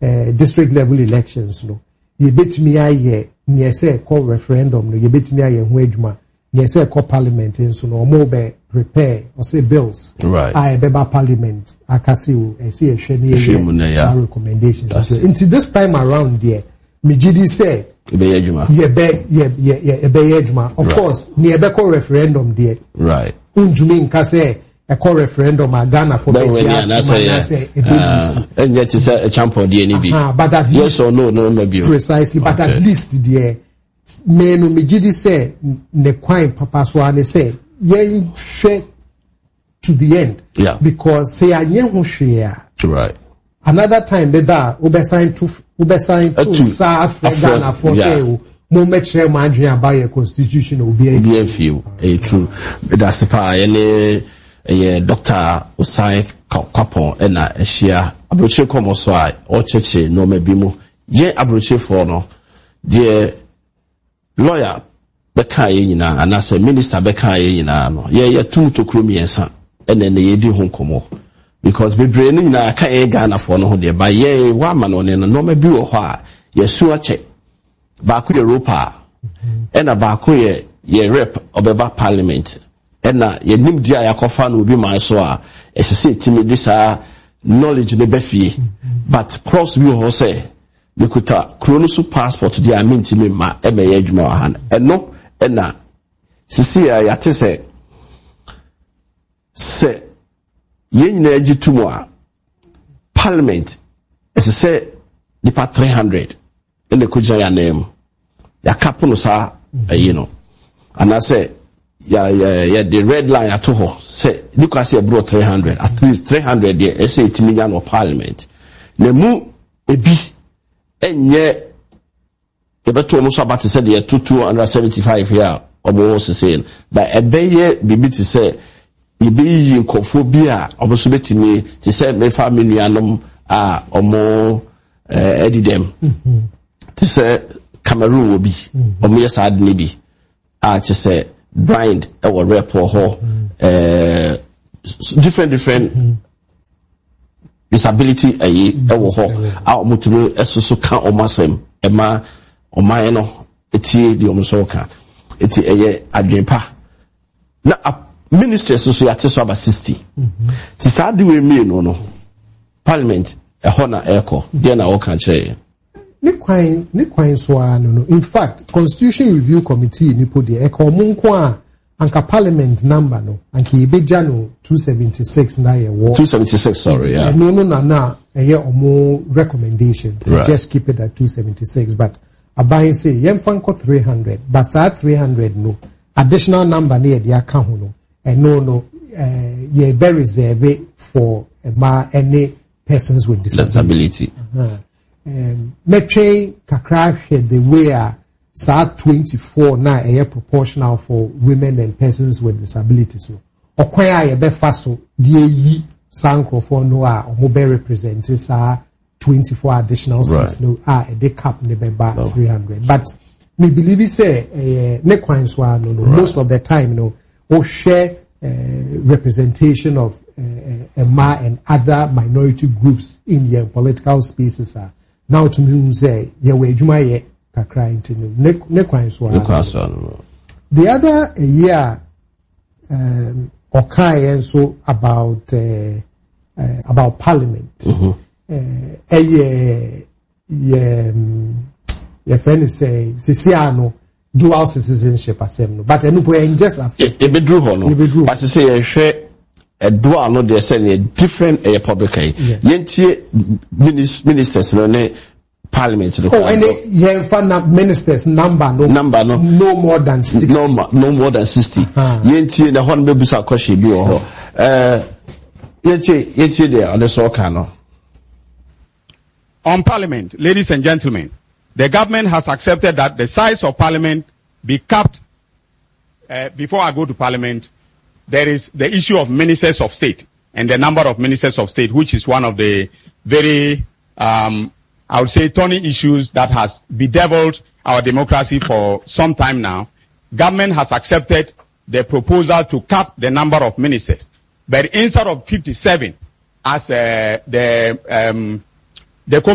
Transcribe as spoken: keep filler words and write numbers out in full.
uh, district level elections no ye betimi aye ne say call referendum no ye betimi aye ho adwuma ne say call parliament nso no mo be prepare or say bills right I beba parliament akase o e say ehwe ne ye recommendations so into this time around there me gidi say ye be adwuma ye be ye ye be adwuma of course ne be call referendum there right unjumi nka say a call referendum a Ghana for the year. And yet it's a champion D N B. But at yes or no, no, maybe precisely. But at least the men who me say ne quine papa swane say ye share to the end. Yeah. Because say I never share. Right. Another time they da ube sign to ube sign to South Ghana for say mo metre ma adwen about your constitution will be a few. A true. That's the part any eh Doctor Osai Kwapon ena ehia abroche komoso a o cheche no mabimo ye abroche for no de lawyer beka ye nyina anase minister beka ye nyina no ye ye tum to kromi ensa ena na ye di ho komo because bebre ni nyina ka ye Ghana for no de ba ye wa ma no ne no mabi wo ho a ye su ache ba ku Europa ena ba ku ye ye rep obeba parliament ena ye nim dia yakofa no bi man so a esese timi disa knowledge ne befie but cross view ho say bikuta kronosu passport dia mintimi ma ebe ye adwuma han eno ena sisi ya yate se se ye nyina agitumu a parliament esese dipa three hundred ene kuja ya name ya kapo no sa you know and I say yeah, yeah, yeah, the red line at all. Say, look, I say, brought three hundred, at least three hundred, yeah, I say, it's million of parliament. Ne mu, e bi, and yet, the better almost about to say, yeah, two, two hundred seventy-five here, or more saying, but a bay, yeah, be to say, e be in cophobia, almost bet me, to say, me family, and ah, or more, uh, Eddie them. To say, Cameroon will be, or me, yes, I'd maybe, ah, to say, blind or rep or ho uh different different mm-hmm. disability ayi e wo ho a omutumi esoso ka omasem e ma oman no eti di omso ka eti eye adwenpa na ministers so yate so about sixty ti sa de we mi no no parliament e ho na eko de na wo kan che ne kwan ne kwan so ano no in fact constitution review committee ni po de e ko mo nko a anka parliament number no anka ibeja no two seventy-six na ye wo two seventy-six sorry yeah no no na na e ye omo recommendation to right. just keep it at two seventy-six but abai say yem fanko three hundred but that three hundred no additional number na ye de aka ho no e no no uh, ye be reserve for uh, ma any persons with disability, disability. Uh-huh. Um, metre kakra hwɛ the way a saa twenty-four na ɛyɛ proportional for women and persons with disabilities no ɔkwan a yɛbɛfa so de yi saa nkurɔfoɔ no a ɔmo bɛ represent saa twenty-four additional seats no a ɛde cap ne bɛba three hundred but me believe sɛ ɛyɛ ne kwan so a no no most of the time no o share uh, representation of uh, Emma and other minority groups in your political spaces are now to me say ye we adwuma ye kakra intinu ne kwan so a the other uh, year um okay so about uh, uh, about parliament mm-hmm. uh, ye ye your friend is say sisiano dual citizenship asem no but enu po just e be dru ho no but say ye a dual no they say a different a public yentie ministers no ne parliament no oh and ye fan ministers number no number no no more than sixty no no more than sixty yentie na hon bebusa kwashi bi ho eh yentie yentie there on the soccer no on parliament. Ladies and gentlemen, the government has accepted that the size of parliament be capped. Uh, before I go to parliament, there is the issue of ministers of state and the number of ministers of state, which is one of the very, um, I would say, thorny issues that has bedeviled our democracy for some time now. Government has accepted the proposal to cap the number of ministers, but instead of fifty-seven, as uh, the um, the